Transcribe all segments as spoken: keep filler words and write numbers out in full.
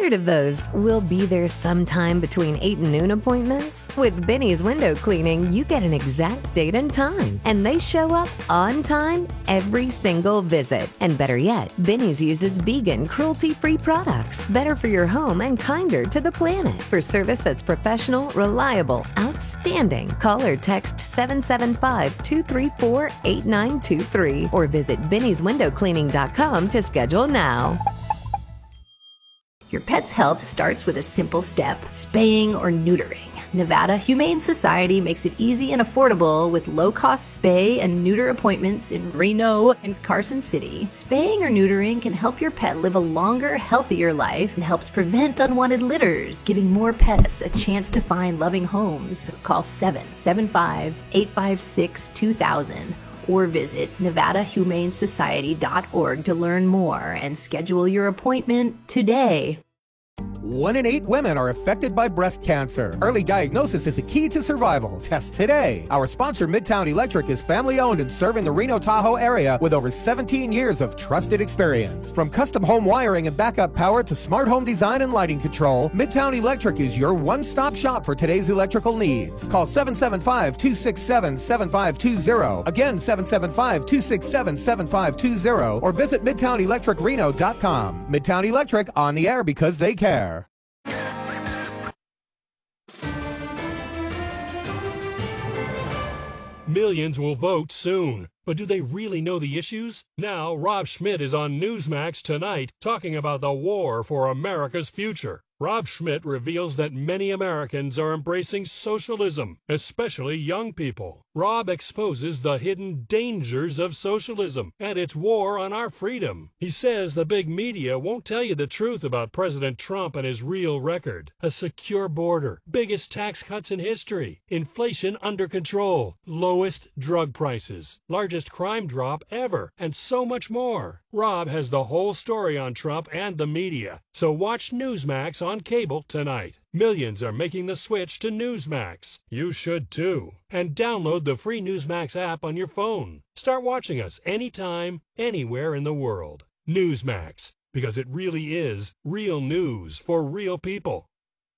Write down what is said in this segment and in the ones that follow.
Tired of those "we'll be there sometime between eight and noon" appointments? With Benny's Window Cleaning, you get an exact date and time, and they show up on time every single visit. And better yet, Benny's uses vegan, cruelty-free products, better for your home and kinder to the planet. For service that's professional, reliable, outstanding, call or text seven seven five, two three four, eight nine two three or visit Benny's Window Cleaning dot com to schedule now. Your pet's health starts with a simple step: spaying or neutering. Nevada Humane Society makes it easy and affordable with low-cost spay and neuter appointments in Reno and Carson City. Spaying or neutering can help your pet live a longer, healthier life and helps prevent unwanted litters, giving more pets a chance to find loving homes. Call seven seven five, eight five six, two thousand or visit Nevada Humane Society dot org to learn more and schedule your appointment today. One in eight women are affected by breast cancer. Early diagnosis is the key to survival. Test today. Our sponsor, Midtown Electric, is family-owned and serving the Reno-Tahoe area with over seventeen years of trusted experience. From custom home wiring and backup power to smart home design and lighting control, Midtown Electric is your one-stop shop for today's electrical needs. Call seven seven five, two six seven, seven five two zero. Again, seven seven five, two six seven, seven five two zero or visit midtown electric reno dot com. Midtown Electric, on the air because they care. Millions will vote soon, but do they really know the issues? Now, Rob Schmidt is on Newsmax tonight talking about the war for America's future. Rob Schmidt reveals that many Americans are embracing socialism, especially young people. Rob exposes the hidden dangers of socialism and its war on our freedom. He says the big media won't tell you the truth about President Trump and his real record. A secure border, biggest tax cuts in history, inflation under control, lowest drug prices, largest crime drop ever, and so much more. Rob has the whole story on Trump and the media, so watch Newsmax on cable tonight. Millions are making the switch to Newsmax. You should too. And download the free Newsmax app on your phone. Start watching us anytime, anywhere in the world. Newsmax, because it really is real news for real people.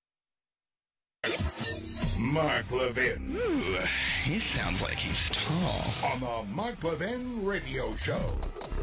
Mark Levin. Ooh, he sounds like he's tall. On the Mark Levin Radio Show.